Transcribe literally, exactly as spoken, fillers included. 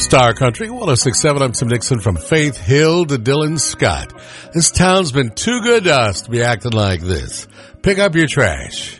Star Country, one oh six point seven. I'm Tim Nixon from Faith Hill to Dylan Scott. This town's been too good to us to be acting like this. Pick up your trash.